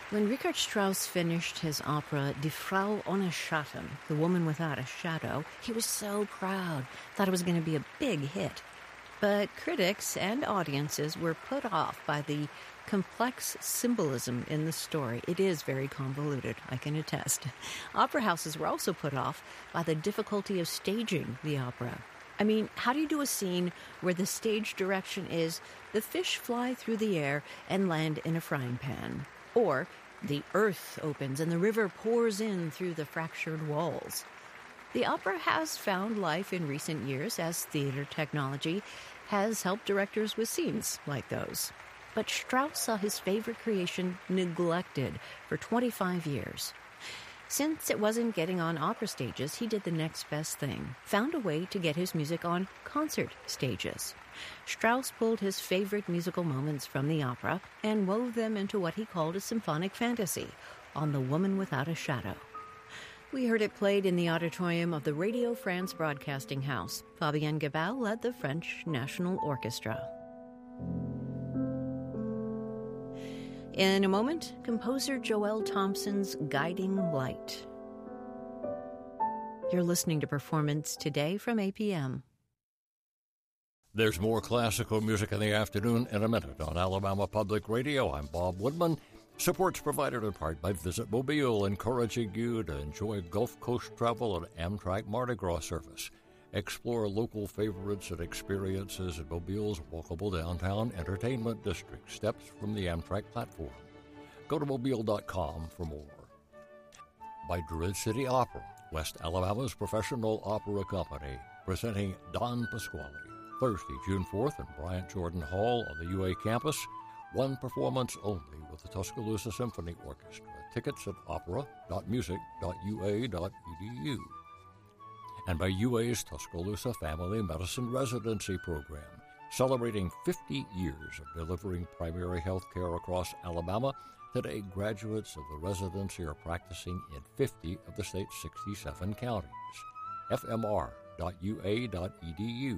When Richard Strauss finished his opera Die Frau ohne Schatten, The Woman Without a Shadow, he was so proud, thought it was going to be a big hit. But critics and audiences were put off by the complex symbolism in the story. It is very convoluted, I can attest. Opera houses were also put off by the difficulty of staging the opera. I mean, how do you do a scene where the stage direction is the fish fly through the air and land in a frying pan? Or the earth opens and the river pours in through the fractured walls? The opera has found life in recent years as theater technology has helped directors with scenes like those. But Strauss saw his favorite creation neglected for 25 years. Since it wasn't getting on opera stages, he did the next best thing, found a way to get his music on concert stages. Strauss pulled his favorite musical moments from the opera and wove them into what he called a symphonic fantasy on The Woman Without a Shadow. We heard it played in the auditorium of the Radio France Broadcasting House. Fabienne Gabal led the French National Orchestra. In a moment, composer Joel Thompson's Guiding Light. You're listening to Performance Today from APM. There's more classical music in the afternoon in a minute on Alabama Public Radio. I'm Bob Woodman. Support's provided in part by Visit Mobile, encouraging you to enjoy Gulf Coast travel and Amtrak Mardi Gras service. Explore local favorites and experiences in Mobile's walkable downtown entertainment district, steps from the Amtrak platform. Go to mobile.com for more. By Druid City Opera, West Alabama's professional opera company, presenting Don Pasquale, Thursday, June 4th in Bryant Jordan Hall on the UA campus. One performance only with the Tuscaloosa Symphony Orchestra. Tickets at opera.music.ua.edu. And by UA's Tuscaloosa Family Medicine Residency Program, celebrating 50 years of delivering primary health care across Alabama. Today, graduates of the residency are practicing in 50 of the state's 67 counties. fmr.ua.edu.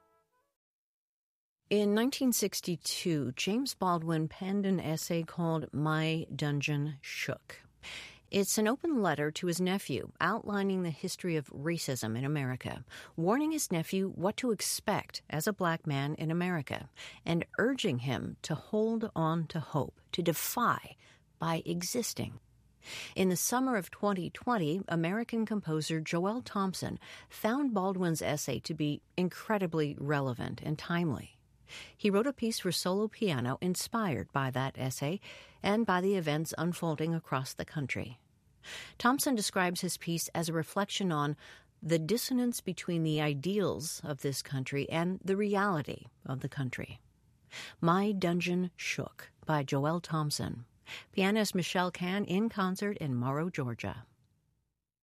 In 1962, James Baldwin penned an essay called My Dungeon Shook. It's an open letter to his nephew outlining the history of racism in America, warning his nephew what to expect as a black man in America, and urging him to hold on to hope, to defy by existing. In the summer of 2020, American composer Joel Thompson found Baldwin's essay to be incredibly relevant and timely. He wrote a piece for solo piano inspired by that essay and by the events unfolding across the country. Thompson describes his piece as a reflection on the dissonance between the ideals of this country and the reality of the country. My Dungeon Shook by Joel Thompson. Pianist Michelle Kahn in concert in Morrow, Georgia.